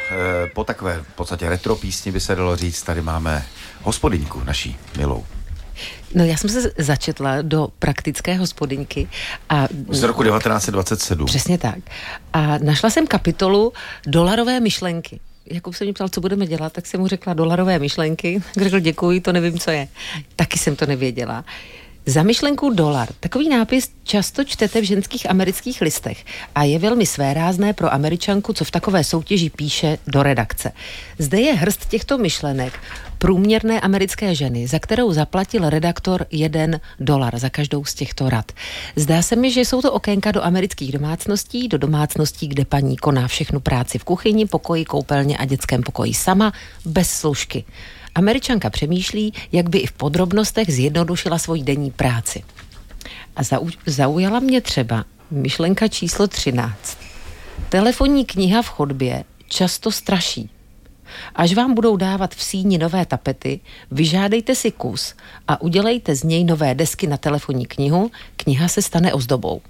po takové v podstatě retro písni by se dalo říct, tady máme hospodyňku naší milou. No já jsem se začetla do praktické hospodyňky a... Z roku 1927. Přesně tak. A našla jsem kapitolu dolarové myšlenky. Jakub se mě ptal, co budeme dělat, tak jsem mu řekla dolarové myšlenky. Řekl děkuji, to nevím, co je. Taky jsem to nevěděla. Za myšlenku dolar. Takový nápis často čtete v ženských amerických listech a je velmi svérázné pro Američanku, co v takové soutěži píše do redakce. Zde je hrst těchto myšlenek průměrné americké ženy, za kterou zaplatil redaktor $1 za každou z těchto rad. Zdá se mi, že jsou to okénka do amerických domácností, do domácností, kde paní koná všechnu práci v kuchyni, pokoji, koupelně a dětském pokoji sama, bez služky. Američanka přemýšlí, jak by i v podrobnostech zjednodušila svoji denní práci. A zaujala mě třeba myšlenka číslo 13. Telefonní kniha v chodbě často straší. Až vám budou dávat v síni nové tapety, vyžádejte si kus a udělejte z něj nové desky na telefonní knihu, kniha se stane ozdobou.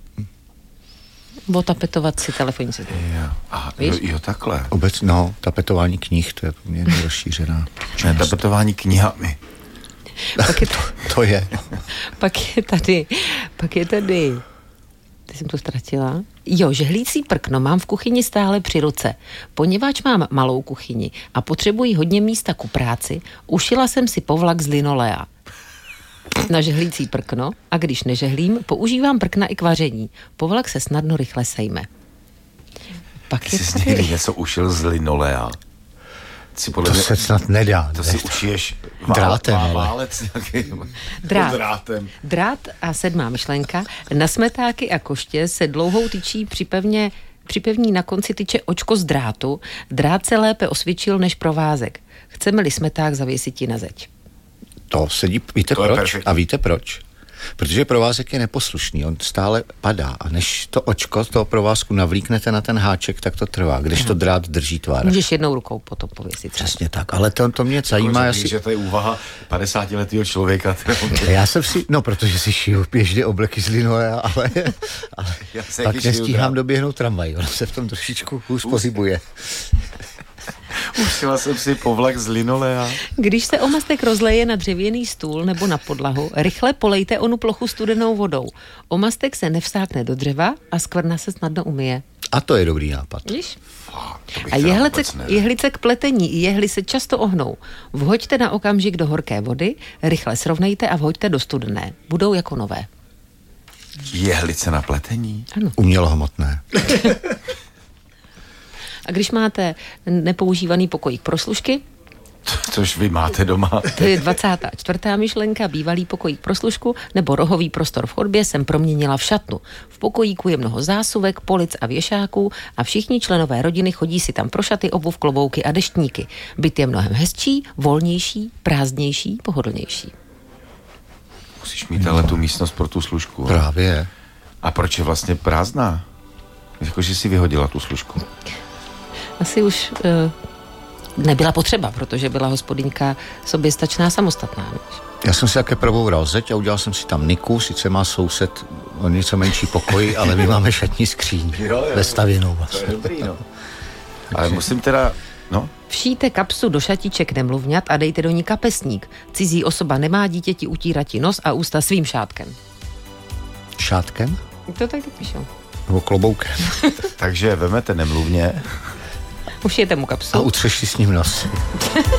Otapetovat si telefonní seznam. Jo, takhle. Tapetování knih, to je poměrně rozšířená. Tapetování knihami. Pak je to je. Pak je tady. Teď jsem to ztratila. Jo, žehlící prkno mám v kuchyni stále při ruce. Poněvadž mám malou kuchyni a potřebuji hodně místa ku práci, ušila jsem si povlak z linolea na žehlící prkno a když nežehlím, používám prkna i k vaření. Povlak se snadno rychle sejme. Pak je jsi někdy něco ušil z linolea? To se snad nedá. To si ušiješ drátem. Válec drátem. Drát a 7. myšlenka. Na smetáky a koště se dlouhou tyčí připevní na konci tyče očko z drátu. Drát se lépe osvědčil než provázek. Chceme-li smeták zavěsit na zeď. To sedí, víte proč? A víte proč? Protože provázek je neposlušný, on stále padá a než to očko z toho provázku navlíknete na ten háček, tak to trvá, když to drát drží tvár. Můžeš jednou rukou potom pověsit. Přesně tak, ale to mě zajímá. Že to je úvaha 50letého člověka. Já jsem si, protože si šiju běžně obleky z linolea, ale pak nestíhám doběhnout tramvaj, on se v tom trošičku hůř pohybuje. Ušila jsem si povlak z linolea. Když se omastek rozleje na dřevěný stůl nebo na podlahu, rychle polejte onu plochu studenou vodou. Omastek se nevsákne do dřeva a skvrna se snadno umyje. A to je dobrý nápad. Víš? A jehlice k pletení i jehly se často ohnou. Vhoďte na okamžik do horké vody, rychle srovnejte a vhoďte do studené. Budou jako nové. Jehlice na pletení? Ano. Umělohmotné. A když máte nepoužívaný pokojík pro služky, což vy máte doma. To je 24. myšlenka, bývalý pokojík pro služku nebo rohový prostor v chodbě jsem proměnila v šatnu. V pokojíku je mnoho zásuvek, polic a věšáků a všichni členové rodiny chodí si tam pro šaty, obuv, klobouky a deštníky. Byt je mnohem hezčí, volnější, prázdnější, pohodlnější. Musíš mít ale tu místnost pro tu služku. Právě. A proč je vlastně prázdná? Jakože si vyhodila tu služku. Asi už nebyla potřeba, protože byla hospodyňka soběstačná, samostatná. Víš? Já jsem si také proboural zeď a udělal jsem si tam niku, sice má soused o něco menší pokoj, ale my máme šatní skříň vestavěnou vlastně. To je dobrý, Ale musím teda, Všijte kapsu do šatiček nemluvňat a dejte do ní kapesník. Cizí osoba nemá dítěti utírati nos a ústa svým šátkem. Šátkem? To tak píšou. Nebo kloboukem. Takže vemete nemluvně. Ušijete mu kapsu. A utřeš si s ním nos.